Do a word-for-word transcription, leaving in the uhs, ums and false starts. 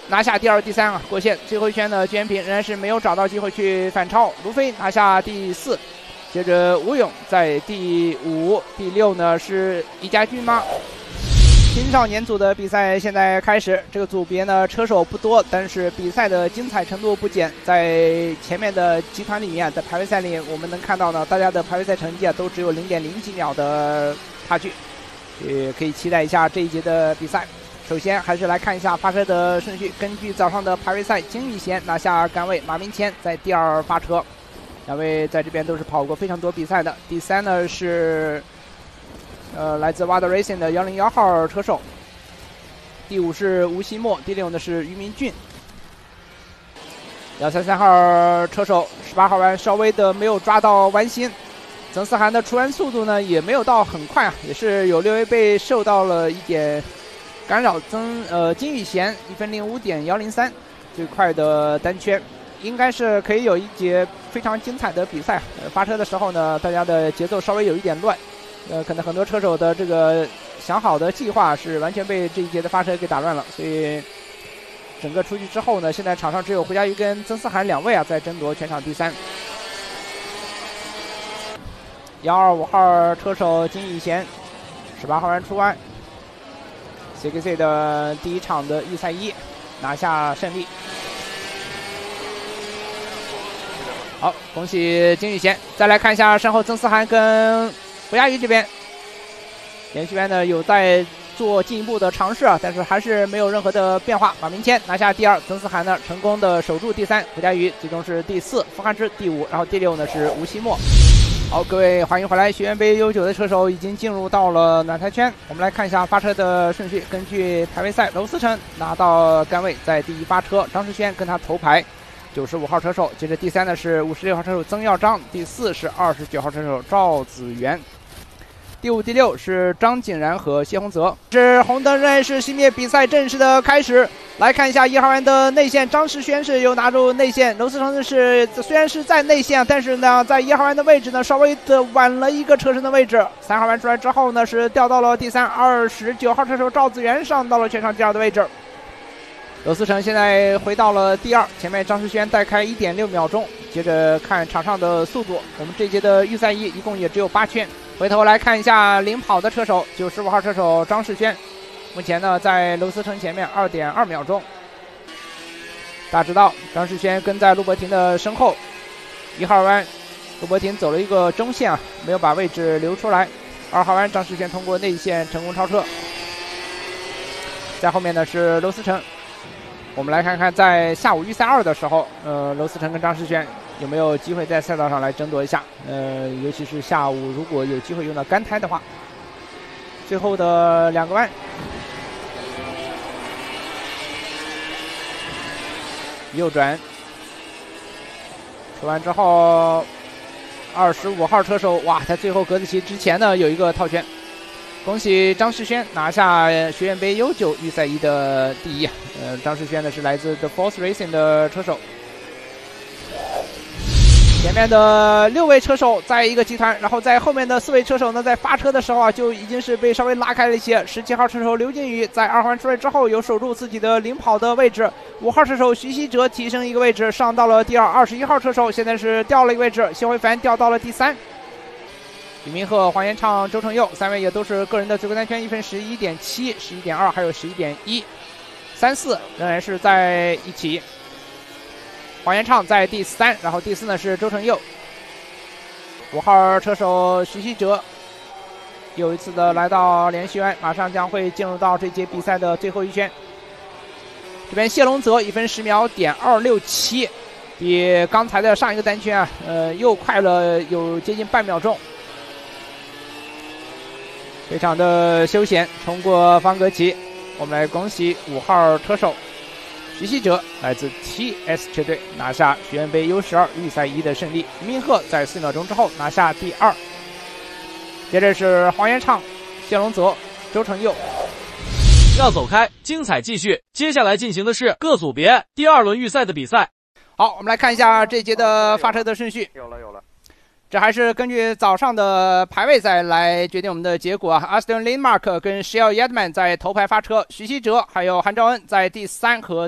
拿下第二、第三啊，过线。最后一圈呢，居延平仍然是没有找到机会去反超，卢飞拿下第四。接着吴勇在第五、第六呢是易家俊吗？青少年组的比赛现在开始，这个组别呢车手不多，但是比赛的精彩程度不减。在前面的集团里面，在排位赛里，我们能看到呢，大家的排位赛成绩啊都只有零点零几秒的差距，也可以期待一下这一节的比赛。首先还是来看一下发车的顺序，根据早上的排位赛，金宇贤拿下杆位，马明谦在第二发车。两位在这边都是跑过非常多比赛的。第三呢是，呃，来自 W A D Racing 的幺零幺号车手。第五是吴希墨，第六呢是于明俊。幺三三号车手十八号弯稍微的没有抓到弯心，曾思涵的出弯速度呢也没有到很快啊，也是有略微被受到了一点干扰。曾呃金宇贤一分零五点幺零三，最快的单圈。应该是可以有一节非常精彩的比赛。呃，发车的时候呢，大家的节奏稍微有一点乱，呃，可能很多车手的这个想好的计划是完全被这一节的发车给打乱了，所以整个出去之后呢，现在场上只有胡佳瑜跟曾思涵两位啊在争夺全场第三。幺二五号车手金宇贤，十八号弯出弯 ，C K C 的第一场的预赛一拿下胜利。好，恭喜金宇贤！再来看一下身后曾思涵跟胡佳瑜这边，连续弯呢有在做进一步的尝试啊，但是还是没有任何的变化。马明谦拿下第二，曾思涵呢成功的守住第三，胡佳瑜最终是第四，傅汉之第五，然后第六呢是吴希墨。好，各位欢迎回来，学院杯悠久的车手已经进入到了暖台圈。我们来看一下发车的顺序，根据排位赛，娄思成拿到杆位，在第一发车，张世轩跟他头排。九十五号车手，接着第三呢是五十六号车手曾耀章，第四是二十九号车手赵子源，第五、第六是张景然和谢洪泽。是红灯仍然是熄灭，比赛正式的开始。来看一下一号弯的内线，张世轩是有拿住内线，娄思成是虽然是在内线，但是呢在一号弯的位置呢稍微的晚了一个车身的位置。三号弯出来之后呢是掉到了第三，二十九号车手赵子源上到了全场第二的位置。娄思成现在回到了第二，前面张世轩带开 一点六秒钟。接着看场上的速度，我们这节的预赛一一共也只有八圈。回头来看一下领跑的车手，九十五号车手张世轩，目前呢在娄思成前面 二点二秒钟。大家知道张世轩跟在陆伯廷的身后，一号弯陆伯廷走了一个中线啊，没有把位置留出来。二号弯张世轩通过内线成功超车，在后面呢是娄思成。我们来看看在下午预赛二的时候，呃，娄思成跟张世轩有没有机会在赛道上来争夺一下？呃，尤其是下午如果有机会用到干胎的话，最后的两个弯，右转，出完之后，二十五号车手，哇，在最后格子旗之前呢有一个套圈。恭喜张世轩拿下学院杯悠久预赛一的第一。呃，张世轩呢是来自 The Force Racing 的车手。前面的六位车手在一个集团，然后在后面的四位车手呢，在发车的时候啊，就已经是被稍微拉开了一些。十七号车手刘靖宇在二环出来之后，有守住自己的领跑的位置。五号车手徐希哲提升一个位置，上到了第二。二十一号车手现在是掉了一个位置，谢慧凡掉到了第三。李明赫、黄延畅、周成佑三位也都是个人的最高单圈一分十一点七、十一点二，还有十一点一，三四仍然是在一起。黄延畅在第三，然后第四呢是周成佑。五号车手徐希哲又一次的来到连续弯，马上将会进入到这节比赛的最后一圈。这边谢龙泽一分十秒点二六七，比刚才的上一个单圈啊，呃，又快了有接近半秒钟。非常的休闲，冲过方格旗。我们来恭喜五号车手徐希哲，来自 T S 车队拿下学院杯 U 十二 预赛一的胜利。于明赫在四秒钟之后拿下第二。接着是黄延畅、谢龙泽、周成佑。 要走开，精彩继续。接下来进行的是各组别第二轮预赛的比赛。 好，我们来看一下这节的发车的顺序。 有了有了。 这还是根据早上的排位赛来决定我们的结果啊。Aston Lindmark 跟 Shell Yedman 在头排发车，徐希哲还有韩兆恩在第三和